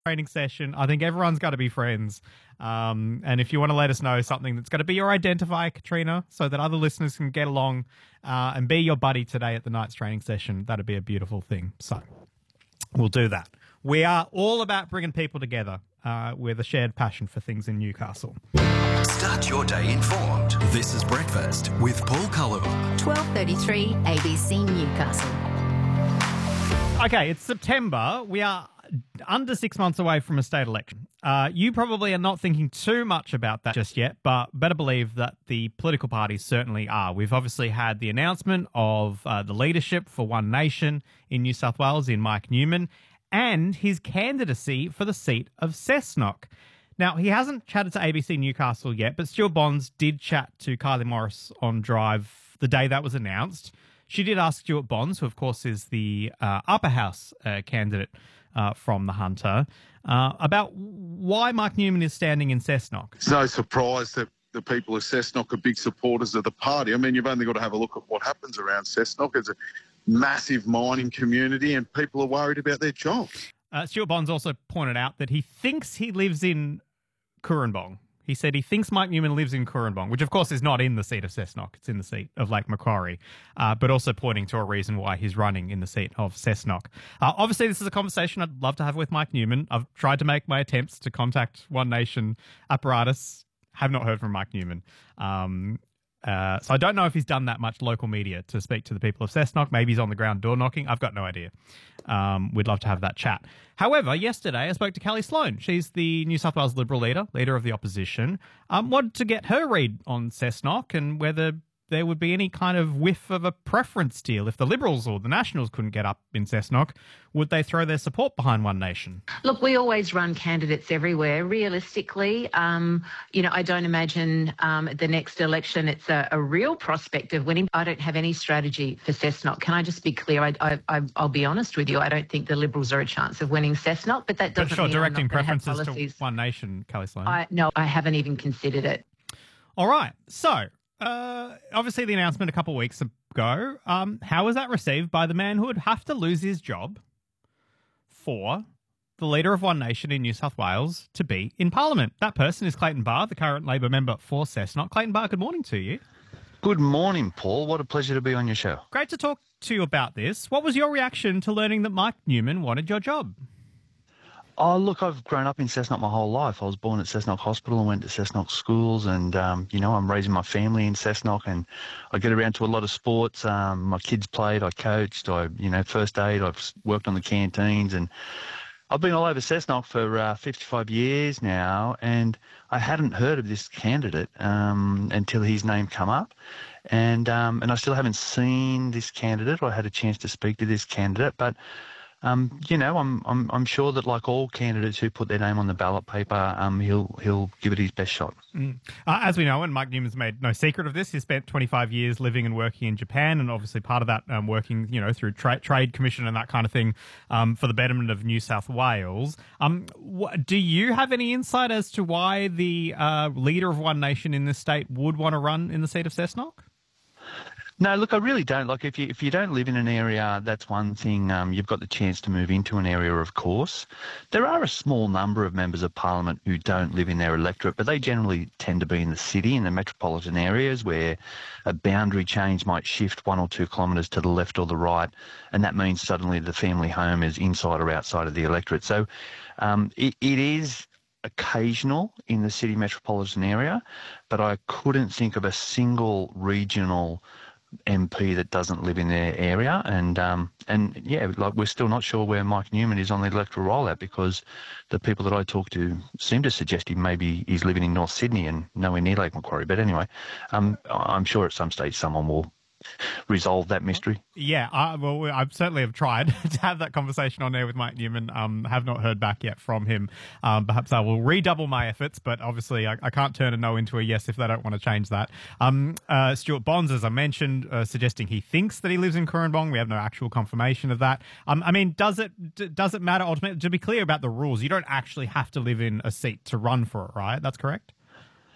training session. I think everyone's got to be friends. And if you want to let us know something that's going to be your identifier, Katrina, so that other listeners can get along and be your buddy today at the Knights training session, that'd be a beautiful thing. So we'll do that. We are all about bringing people together with a shared passion for things in Newcastle. Start your day informed. This is Breakfast with Paul Culliver. 12:33 ABC Newcastle. Okay, it's September. We are under 6 months away from a state election. You probably are not thinking too much about that just yet, but better believe that the political parties certainly are. We've obviously had the announcement of the leadership for One Nation in New South Wales in Mike Newman and his candidacy for the seat of Cessnock. Now, he hasn't chatted to ABC Newcastle yet, but Stuart Bonds did chat to Kylie Morris on Drive the day that was announced. She did ask Stuart Bonds, who of course is the upper house candidate from the Hunter, about why Mike Newman is standing in Cessnock. It's no surprise that the people of Cessnock are big supporters of the party. I mean, you've only got to have a look at what happens around Cessnock. It's a massive mining community and people are worried about their jobs. Stuart Bonds also pointed out that he thinks he lives in Cooranbong. He said he thinks Mike Newman lives in Cooranbong, which of course is not in the seat of Cessnock. It's in the seat of Lake Macquarie, but also pointing to a reason why he's running in the seat of Cessnock. Obviously, this is a conversation I'd love to have with Mike Newman. I've tried to make my attempts to contact One Nation apparatus. Have not heard from Mike Newman. So I don't know if he's done that much local media to speak to the people of Cessnock. Maybe he's on the ground door knocking. I've got no idea. We'd love to have that chat. However, yesterday I spoke to Kelly Sloan. She's the New South Wales Liberal leader of the opposition. Wanted to get her read on Cessnock and whether there would be any kind of whiff of a preference deal. If the Liberals or the Nationals couldn't get up in Cessnock, would they throw their support behind One Nation? Look, we always run candidates everywhere. Realistically, I don't imagine the next election it's a real prospect of winning. I don't have any strategy for Cessnock. Can I just be clear? I'll be honest with you. I don't think the Liberals are a chance of winning Cessnock, but that doesn't mean directing I'm not preferences have policies. to One Nation, Kelly Sloan. No, I haven't even considered it. All right. So, obviously the announcement a couple of weeks ago, how was that received by the man who would have to lose his job for the leader of One Nation in New South Wales to be in Parliament? That person is Clayton Barr, the current Labor member for Cessnock. Clayton Barr, good morning to you. Good morning, Paul. What a pleasure to be on your show. Great to talk to you about this. What was your reaction to learning that Mike Newman wanted your job? Oh, look, I've grown up in Cessnock my whole life. I was born at Cessnock Hospital and went to Cessnock schools and, I'm raising my family in Cessnock and I get around to a lot of sports. My kids played, I coached, first aid, I've worked on the canteens and I've been all over Cessnock for 55 years now and I hadn't heard of this candidate until his name come up. And I still haven't seen this candidate or had a chance to speak to this candidate, but I'm sure that like all candidates who put their name on the ballot paper, he'll give it his best shot. As we know, and Mike Newman's made no secret of this, he spent 25 years living and working in Japan, and obviously part of that working, through Trade Commission and that kind of thing for the betterment of New South Wales. Do you have any insight as to why the leader of One Nation in this state would want to run in the seat of Cessnock? No, look, I really don't. Like, if you don't live in an area, that's one thing. You've got the chance to move into an area, of course. There are a small number of members of Parliament who don't live in their electorate, but they generally tend to be in the city, in the metropolitan areas, where a boundary change might shift 1 or 2 kilometres to the left or the right, and that means suddenly the family home is inside or outside of the electorate. So it is occasional in the city metropolitan area, but I couldn't think of a single regional MP that doesn't live in their area, and we're still not sure where Mike Newman is on the electoral rollout because the people that I talk to seem to suggest he's living in North Sydney and nowhere near Lake Macquarie. But anyway, I'm sure at some stage someone will resolve that mystery. Yeah, I certainly have tried to have that conversation on air with Mike Newman. Have not heard back yet from him. Perhaps I will redouble my efforts, but obviously I can't turn a no into a yes if they don't want to change that. Stuart Bonds, as I mentioned, suggesting he thinks that he lives in Cooranbong. We have no actual confirmation of that. Does it matter ultimately? To be clear about the rules, you don't actually have to live in a seat to run for it, right? That's correct?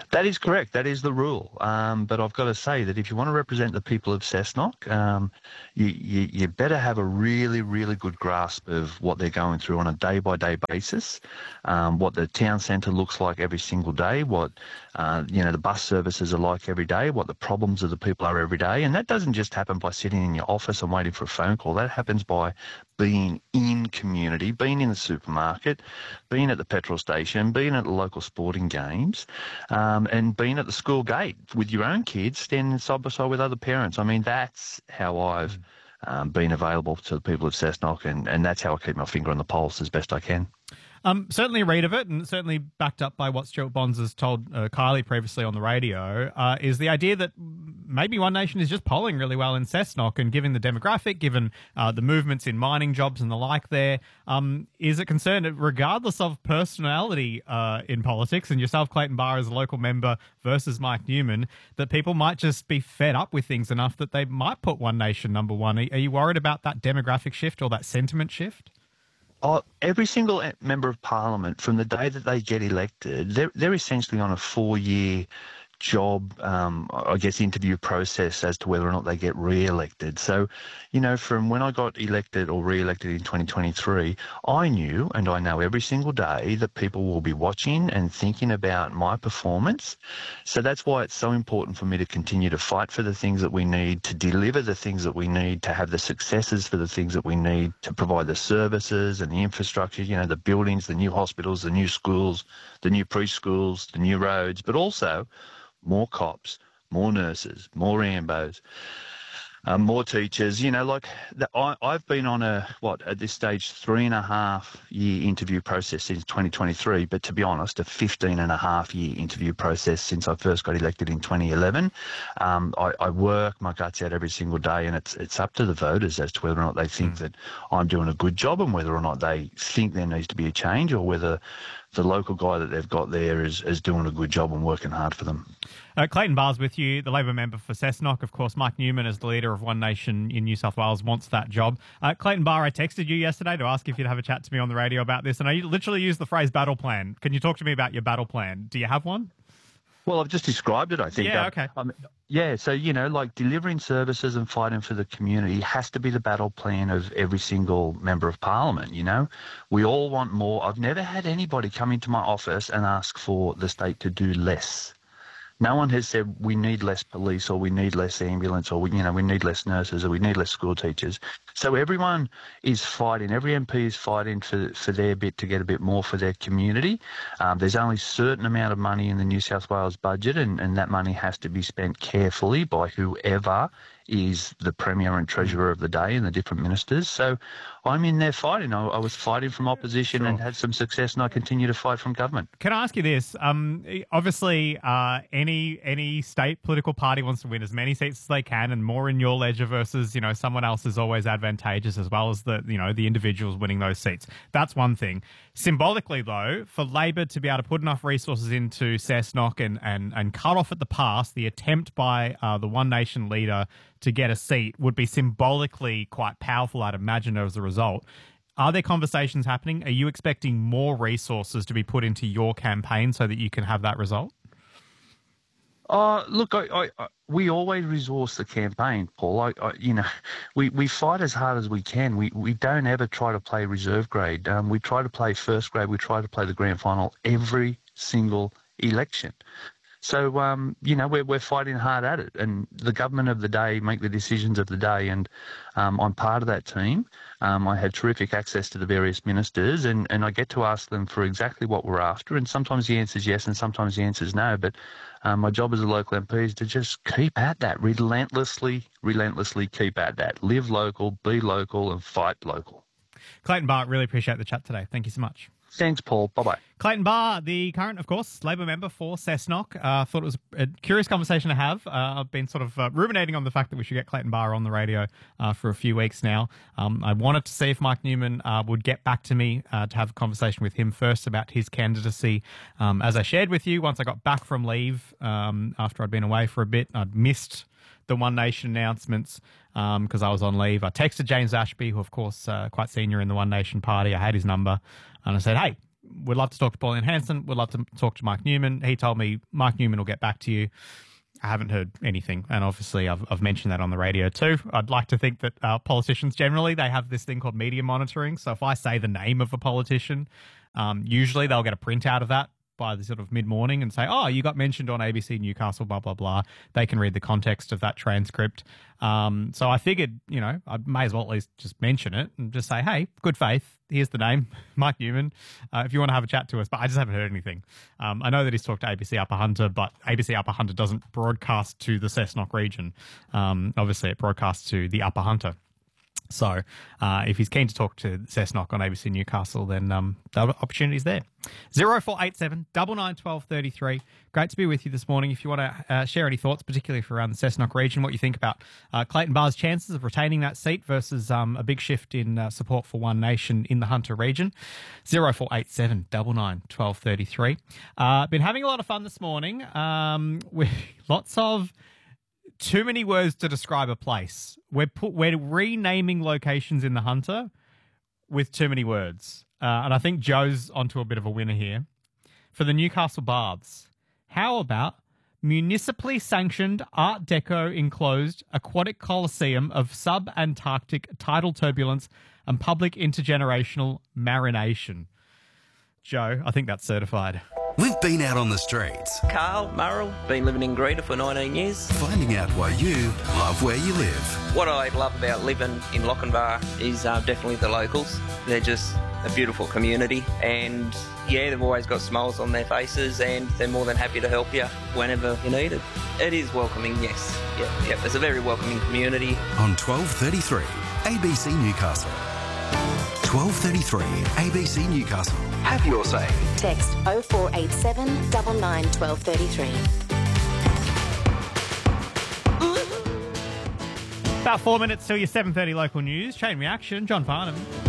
That is correct. That is the rule. But I've got to say that if you want to represent the people of Cessnock, you better have a really, really good grasp of what they're going through on a day-by-day basis, what the town centre looks like every single day, what the bus services are like every day, what the problems of the people are every day. And that doesn't just happen by sitting in your office and waiting for a phone call. That happens by being in community, being in the supermarket, being at the petrol station, being at the local sporting games, and being at the school gate with your own kids, standing side by side with other parents. I mean, that's how I've been available to the people of Cessnock, and that's how I keep my finger on the pulse as best I can. Certainly a read of it, and certainly backed up by what Stuart Bonds has told Kylie previously on the radio, is the idea that maybe One Nation is just polling really well in Cessnock, and given the demographic, given the movements in mining jobs and the like there, is it concerned that regardless of personality in politics, and yourself, Clayton Barr, as a local member versus Mike Newman, that people might just be fed up with things enough that they might put One Nation number one? Are you worried about that demographic shift or that sentiment shift? Every single member of parliament, from the day that they get elected, they're essentially on a 4-year job, interview process as to whether or not they get re-elected. So, from when I got elected or re-elected in 2023, I knew, and I know every single day, that people will be watching and thinking about my performance. So that's why it's so important for me to continue to fight for the things that we need, to deliver the things that we need, to have the successes for the things that we need, to provide the services and the infrastructure, the buildings, the new hospitals, the new schools, the new preschools, the new roads, but also more cops, more nurses, more ambos, more teachers. I've been on at this stage, 3.5-year interview process since 2023, but to be honest, a 15.5-year interview process since I first got elected in 2011. I work my guts out every single day, and it's up to the voters as to whether or not they think that I'm doing a good job, and whether or not they think there needs to be a change, or whether the local guy that they've got there is doing a good job and working hard for them. Clayton Barr's with you, the Labor member for Cessnock. Of course, Mike Newman, as the leader of One Nation in New South Wales, wants that job. Clayton Barr, I texted you yesterday to ask if you'd have a chat to me on the radio about this, and I literally used the phrase battle plan. Can you talk to me about your battle plan? Do you have one? Well, I've just described it, I think. Yeah, okay. So, delivering services and fighting for the community has to be the battle plan of every single member of parliament, We all want more. I've never had anybody come into my office and ask for the state to do less. No one has said we need less police, or we need less ambulance, or we need less nurses, or we need less school teachers. So everyone is fighting. Every MP is fighting for their bit to get a bit more for their community. There's only a certain amount of money in the New South Wales budget, and that money has to be spent carefully by whoever is the Premier and Treasurer of the day and the different ministers. So I'm in there fighting. I was fighting from opposition and had some success, and I continue to fight from government. Can I ask you this? Obviously, any state political party wants to win as many seats as they can, and more in your ledger versus someone else is always advantageous, as well as the individuals winning those seats. That's one thing. Symbolically, though, for Labor to be able to put enough resources into Cessnock and cut off at the pass, the attempt by the One Nation leader to get a seat would be symbolically quite powerful, I'd imagine, as a result. Are there conversations happening? Are you expecting more resources to be put into your campaign so that you can have that result? Look, we always resource the campaign, Paul. We fight as hard as we can. We don't ever try to play reserve grade. We try to play first grade. We try to play the grand final every single election. So, we're fighting hard at it, and the government of the day make the decisions of the day, and I'm part of that team. I had terrific access to the various ministers, and I get to ask them for exactly what we're after, and sometimes the answer is yes and sometimes the answer is no, but my job as a local MP is to just keep at that, relentlessly keep at that. Live local, be local, and fight local. Clayton Barr, really appreciate the chat today. Thank you so much. Thanks, Paul. Bye-bye. Clayton Barr, the current, of course, Labor member for Cessnock. Thought it was a curious conversation to have. I've been sort of ruminating on the fact that we should get Clayton Barr on the radio for a few weeks now. I wanted to see if Mike Newman would get back to me to have a conversation with him first about his candidacy. As I shared with you, once I got back from leave, after I'd been away for a bit, I'd missed the One Nation announcements because I was on leave. I texted James Ashby, who, of course, quite senior in the One Nation party. I had his number, and I said, hey, We'd love to talk to Pauline Hanson. We'd love to talk to Mike Newman. He told me Mike Newman will get back to you. I haven't heard anything, and obviously I've mentioned that on the radio too. I'd like to think that politicians generally, they have this thing called media monitoring. So if I say the name of a politician, usually they'll get a printout of that by the sort of mid-morning and say, oh, you got mentioned on ABC Newcastle, blah, blah, blah. They can read the context of that transcript. So I figured, I may as well at least just mention it and just say, hey, good faith, here's the name, Mike Newman, if you want to have a chat to us. But I just haven't heard anything. I know that he's talked to ABC Upper Hunter, but ABC Upper Hunter doesn't broadcast to the Cessnock region. Obviously, it broadcasts to the Upper Hunter. So if he's keen to talk to Cessnock on ABC Newcastle, then the opportunity's there. 0487 99 12 33. Great to be with you this morning. If you want to share any thoughts, particularly for around the Cessnock region, what you think about Clayton Barr's chances of retaining that seat versus a big shift in support for One Nation in the Hunter region. 0487 99 12 33. Been having a lot of fun this morning with lots of too many words to describe a place. We're renaming locations in the Hunter with too many words. And I think Joe's onto a bit of a winner here. For the Newcastle Baths, how about municipally sanctioned Art Deco enclosed aquatic coliseum of sub-Antarctic tidal turbulence and public intergenerational marination? Joe, I think that's certified. We've been out on the streets. Carl Murrell, been living in Greta for 19 years. Finding out why you love where you live. What I love about living in Lochinvar is definitely the locals. They're just a beautiful community, and they've always got smiles on their faces, and they're more than happy to help you whenever you need it. It is welcoming, yes. Yep. It's a very welcoming community. On 1233 ABC Newcastle. 1233 ABC Newcastle. Have your say. Text 0487 99 12 33. About 4 minutes till your 7:30 local news. Chain reaction, John Farnham.